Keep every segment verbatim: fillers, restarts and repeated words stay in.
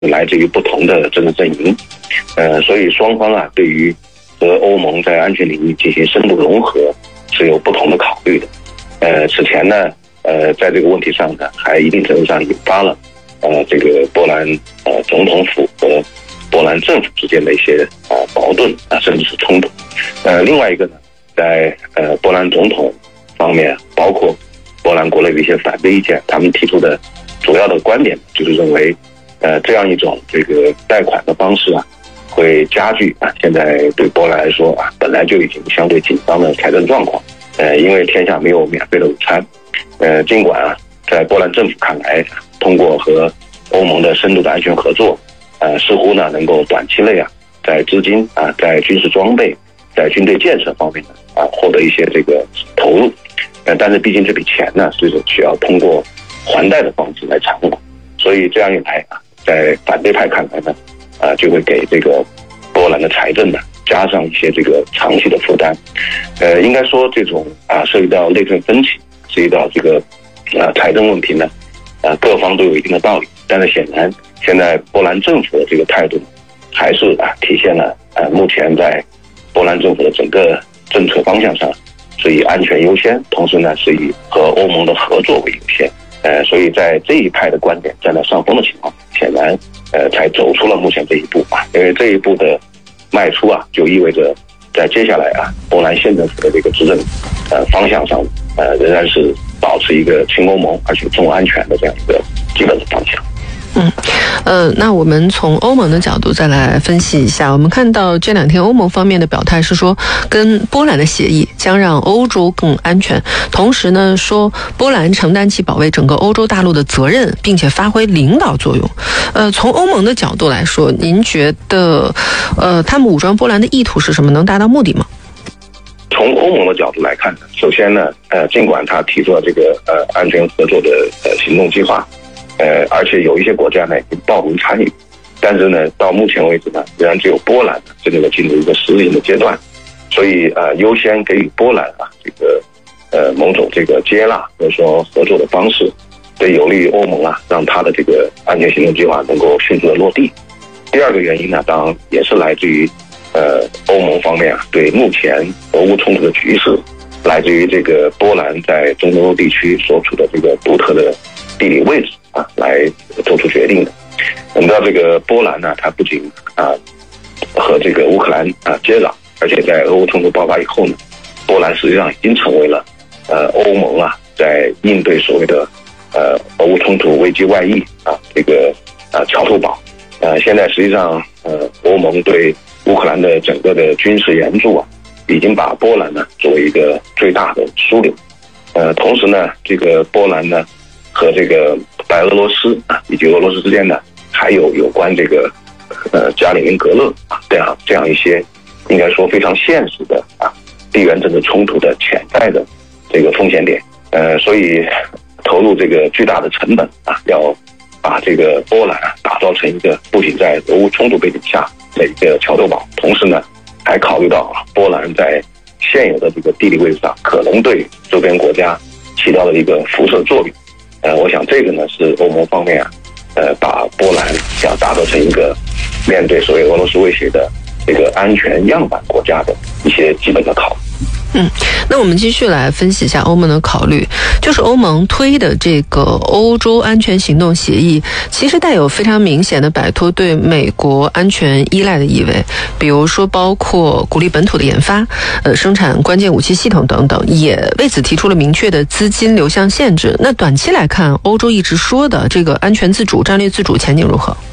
来自于不同的政治阵营，呃，所以双方啊对于和欧盟在安全领域进行深度融合是有不同的考虑的。呃，此前呢，呃，在这个问题上呢，还一定程度上引发了呃这个波兰呃总统府和波兰政府之间的一些啊、呃、矛盾啊，甚至是冲突。呃，另外一个呢，在呃波兰总统方面，包括波兰国内的一些反对意见，他们提出的主要的观点就是认为，呃，这样一种这个贷款的方式啊，会加剧啊现在对波兰来说啊本来就已经相对紧张的财政状况。呃，因为天下没有免费的午餐。呃，尽管啊，在波兰政府看来，通过和欧盟的深度的安全合作，呃，似乎呢能够短期内啊，在资金啊、在军事装备、在军队建设方面呢啊，获得一些这个投入。呃，但是毕竟这笔钱呢是需要通过还贷的方式来偿还，所以这样一来啊，在反对派看来呢，啊，就会给这个波兰的财政呢加上一些这个长期的负担。呃，应该说这种啊涉及到内政分歧，涉及到这个啊财政问题呢，啊各方都有一定的道理。但是显然，现在波兰政府的这个态度，还是啊体现了啊目前在波兰政府的整个政策方向上是以安全优先，同时呢是以和欧盟的合作为优先。呃，所以在这一派的观点占了上风的情况，显然呃才走出了目前这一步啊。因为这一步的迈出啊，就意味着在接下来啊，波兰县政府的这个执政呃方向上，呃仍然是保持一个亲欧盟而且重安全的这样一个基本的方向。 嗯，呃，那我们从欧盟的角度再来分析一下。我们看到这两天欧盟方面的表态是说，跟波兰的协议将让欧洲更安全，同时呢说波兰承担起保卫整个欧洲大陆的责任，并且发挥领导作用。呃，从欧盟的角度来说，您觉得，呃，他们武装波兰的意图是什么？能达到目的吗？ 从欧盟的角度来看呢，首先呢，呃，尽管他提出了这个呃安全合作的呃行动计划。呃，而且有一些国家呢已经报名参与，但是呢，到目前为止呢，仍然只有波兰呢正在进入一个实行的阶段，所以呃，优先给予波兰啊这个呃某种这个接纳或者说合作的方式，对有利于欧盟啊，让它的这个安全行动计划能够迅速的落地。第二个原因呢，当然也是来自于呃欧盟方面啊对目前俄乌冲突的局势，来自于这个波兰在中东欧地区所处的这个独特的地理位置。啊，来做出决定的。我们知道，这个波兰呢，它不仅啊和这个乌克兰啊接壤，而且在俄乌冲突爆发以后呢，波兰实际上已经成为了呃欧盟啊在应对所谓的呃俄乌冲突危机外溢啊这个啊桥头堡。呃，现在实际上呃欧盟对乌克兰的整个的军事援助啊，已经把波兰呢作为一个最大的枢纽。呃，同时呢，这个波兰呢和这个白俄罗斯啊，以及俄罗斯之间呢，还有有关这个呃加里宁格勒啊这样这样一些应该说非常现实的啊地缘政治冲突的潜在的这个风险点。呃，所以投入这个巨大的成本啊，要把这个波兰啊打造成一个不仅在俄乌冲突背景下的一个桥头堡，同时呢，还考虑到啊波兰在现有的这个地理位置上可能对周边国家起到的一个辐射作用。呃，我想这个呢是欧盟方面啊，呃，把波兰想打造成一个面对所谓俄罗斯威胁的这个安全样板国家的一些基本的考虑。 嗯，那我们继续来分析一下欧盟的考虑。就是欧盟推的这个欧洲安全行动协议，其实带有非常明显的摆脱对美国安全依赖的意味，比如说包括鼓励本土的研发，呃，生产关键武器系统等等，也为此提出了明确的资金流向限制。那短期来看，欧洲一直说的这个安全自主、战略自主前景如何？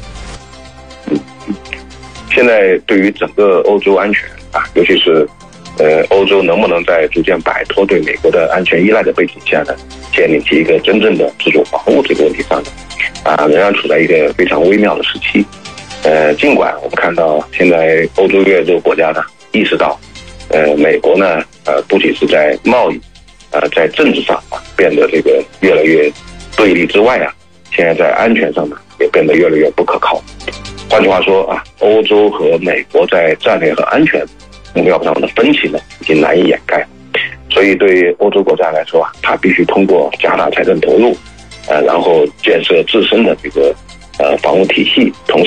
现在对于整个欧洲安全啊，尤其是呃，欧洲能不能在逐渐摆脱对美国的安全依赖的背景下呢，建立起一个真正的自主防务这个问题上呢，啊，仍然处在一个非常微妙的时期。呃，尽管我们看到现在欧洲越来越多国家呢意识到，呃，美国呢，呃，不仅是在贸易，呃，在政治上啊变得这个越来越对立之外啊，现在在安全上呢也变得越来越不可靠。换句话说啊，欧洲和美国在战略和安全目标上的分歧呢，已经难以掩盖。所以对欧洲国家来说啊，它必须通过加大财政投入，呃，然后建设自身的这个呃防务体系，同时